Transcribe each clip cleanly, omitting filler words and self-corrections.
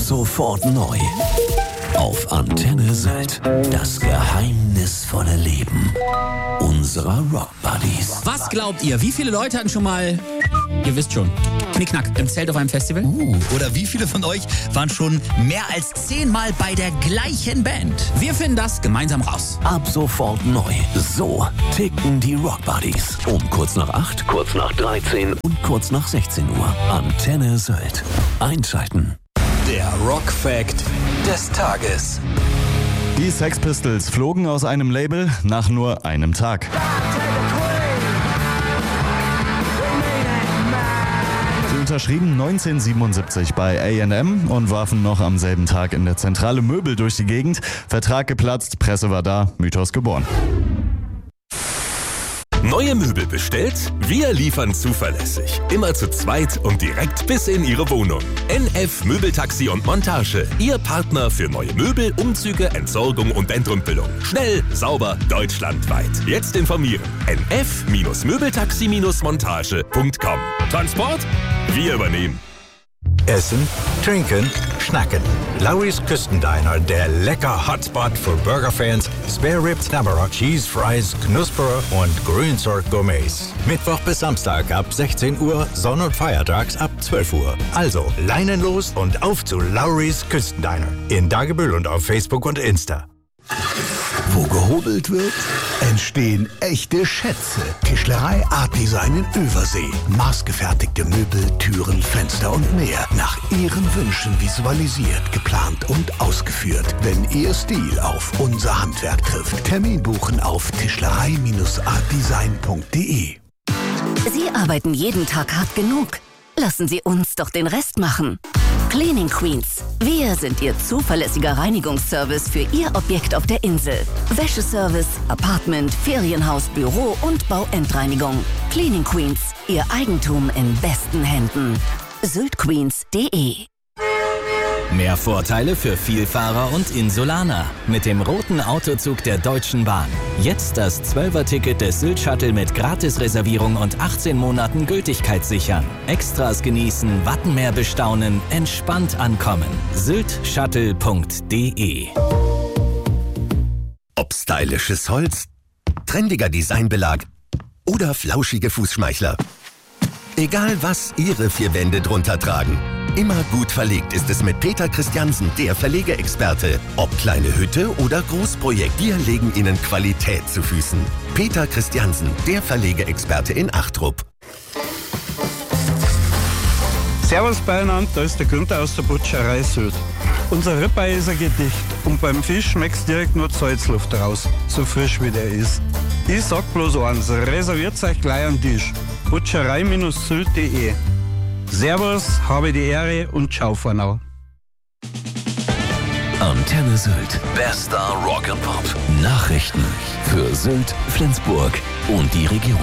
sofort neu. Auf Antenne Sylt. Das geheimnisvolle Leben unserer Rock Buddies. Was glaubt ihr? Wie viele Leute hatten schon mal, ihr wisst schon, Knickknack im Zelt auf einem Festival? Oder wie viele von euch waren schon mehr als 10 Mal bei der gleichen Band? Wir finden das gemeinsam raus. Ab sofort neu. So ticken die Rock Buddies. Um kurz nach 8, kurz nach 13 und kurz nach 16 Uhr. Antenne Sylt. Einschalten. Der Rock Fact des Tages. Die Sex Pistols flogen aus einem Label nach nur einem Tag. Sie unterschrieben 1977 bei A&M und warfen noch am selben Tag in der Zentrale Möbel durch die Gegend. Vertrag geplatzt, Presse war da, Mythos geboren. Neue Möbel bestellt? Wir liefern zuverlässig. Immer zu zweit und direkt bis in Ihre Wohnung. NF Möbeltaxi und Montage. Ihr Partner für neue Möbel, Umzüge, Entsorgung und Entrümpelung. Schnell, sauber, deutschlandweit. Jetzt informieren. nf-möbeltaxi-montage.com. Transport? Wir übernehmen. Essen, trinken, schnacken. Lowry's Küstendiner, der lecker Hotspot für Burgerfans, Spare Ribs, Tamara, Cheese Fries, Knusperer und Grünzeug Gourmets. Mittwoch bis Samstag ab 16 Uhr, Sonn- und Feiertags ab 12 Uhr. Also Leinen los und auf zu Lowry's Küstendiner. In Dagebüll und auf Facebook und Insta. Wo gehobelt wird, entstehen echte Schätze. Tischlerei Art Design in Übersee. Maßgefertigte Möbel, Türen, Fenster und mehr. Nach Ihren Wünschen visualisiert, geplant und ausgeführt. Wenn Ihr Stil auf unser Handwerk trifft. Termin buchen auf tischlerei-artdesign.de. Sie arbeiten jeden Tag hart genug. Lassen Sie uns doch den Rest machen. Cleaning Queens. Wir sind Ihr zuverlässiger Reinigungsservice für Ihr Objekt auf der Insel. Wäscheservice, Apartment, Ferienhaus, Büro und Bauendreinigung. Cleaning Queens. Ihr Eigentum in besten Händen. syltqueens.de. Mehr Vorteile für Vielfahrer und Insulaner mit dem roten Autozug der Deutschen Bahn. Jetzt das 12er-Ticket des Sylt-Shuttle mit Gratisreservierung und 18 Monaten Gültigkeit sichern. Extras genießen, Wattenmeer bestaunen, entspannt ankommen. syltshuttle.de. Ob stylisches Holz, trendiger Designbelag oder flauschige Fußschmeichler. Egal was Ihre 4 Wände drunter tragen. Immer gut verlegt ist es mit Peter Christiansen, der Verlegeexperte. Ob kleine Hütte oder Großprojekt, wir legen Ihnen Qualität zu Füßen. Peter Christiansen, der Verlegeexperte in Achtrup. Servus beieinander, da ist der Günther aus der Butcherei Sylt. Unser Ribeye ist ein Gedicht und beim Fisch schmeckt's direkt nur Salzluft raus, so frisch wie der ist. Ich sag bloß eins, reserviert euch gleich am Tisch. Butcherei-sylt.de. Servus, habe die Ehre und ciao for now. Antenne Sylt. Bester Rock'n'Pop. Nachrichten für Sylt, Flensburg und die Region.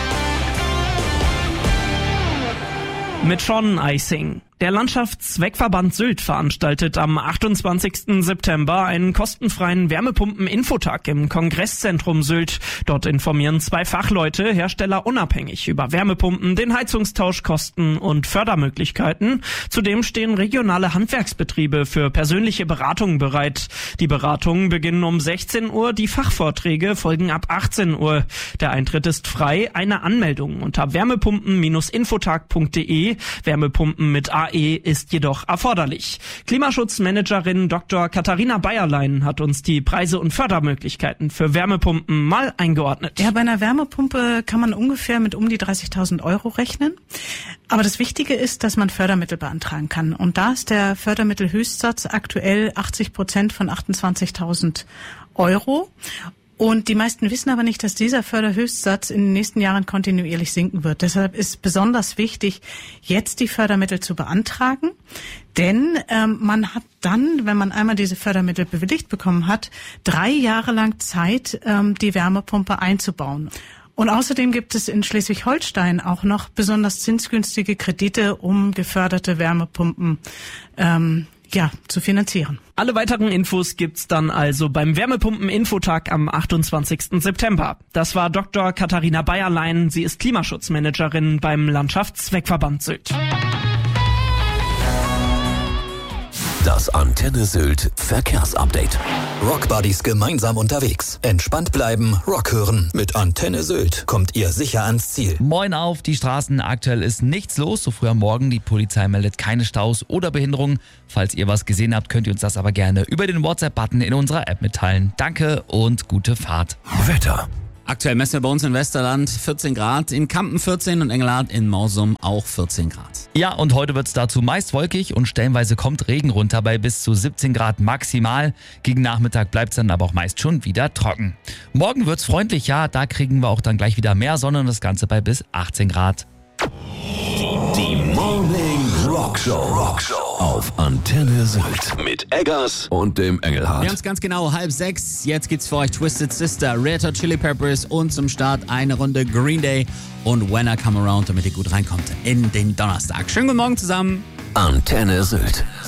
Mit Sean Eising. Der Landschaftszweckverband Sylt veranstaltet am 28. September einen kostenfreien Wärmepumpen-Infotag im Kongresszentrum Sylt. Dort informieren 2 Fachleute, Hersteller unabhängig über Wärmepumpen, den Heizungstausch, Kosten und Fördermöglichkeiten. Zudem stehen regionale Handwerksbetriebe für persönliche Beratungen bereit. Die Beratungen beginnen um 16 Uhr, die Fachvorträge folgen ab 18 Uhr. Der Eintritt ist frei, eine Anmeldung unter wärmepumpen-infotag.de. Wärmepumpen mit AE ist jedoch erforderlich. Klimaschutzmanagerin Dr. Katharina Bayerlein hat uns die Preise und Fördermöglichkeiten für Wärmepumpen mal eingeordnet. Ja, bei einer Wärmepumpe kann man ungefähr mit um die 30.000 Euro rechnen. Aber das Wichtige ist, dass man Fördermittel beantragen kann. Und da ist der Fördermittelhöchstsatz aktuell 80% von 28.000 Euro. Und die meisten wissen aber nicht, dass dieser Förderhöchstsatz in den nächsten Jahren kontinuierlich sinken wird. Deshalb ist besonders wichtig, jetzt die Fördermittel zu beantragen. Denn man hat dann, wenn man einmal diese Fördermittel bewilligt bekommen hat, 3 Jahre lang Zeit, die Wärmepumpe einzubauen. Und außerdem gibt es in Schleswig-Holstein auch noch besonders zinsgünstige Kredite, um geförderte Wärmepumpen zu finanzieren. Alle weiteren Infos gibt's dann also beim Wärmepumpen-Infotag am 28. September. Das war Dr. Katharina Bayerlein. Sie ist Klimaschutzmanagerin beim Landschaftszweckverband Sylt. Das Antenne Sylt Verkehrsupdate. Rockbuddies gemeinsam unterwegs. Entspannt bleiben, Rock hören. Mit Antenne Sylt kommt ihr sicher ans Ziel. Moin auf die Straßen. Aktuell ist nichts los. So früh am Morgen. Die Polizei meldet keine Staus oder Behinderungen. Falls ihr was gesehen habt, könnt ihr uns das aber gerne über den WhatsApp-Button in unserer App mitteilen. Danke und gute Fahrt. Wetter. Aktuell messen wir bei uns in Westerland 14 Grad, in Kampen 14 und Engelhardt in Morsum auch 14 Grad. Ja, und heute wird es dazu meist wolkig und stellenweise kommt Regen runter bei bis zu 17 Grad maximal. Gegen Nachmittag bleibt es dann aber auch meist schon wieder trocken. Morgen wird es freundlich, ja, da kriegen wir auch dann gleich wieder mehr Sonne und das Ganze bei bis 18 Grad. Die Morning Rockshow auf Antenne Sylt mit Eggers und dem Engelhardt. Wir haben es ganz genau 5:30. Jetzt gibt's für euch Twisted Sister, Red Hot Chili Peppers und zum Start eine Runde Green Day und When I Come Around, damit ihr gut reinkommt in den Donnerstag. Schönen guten Morgen zusammen. Antenne Sylt.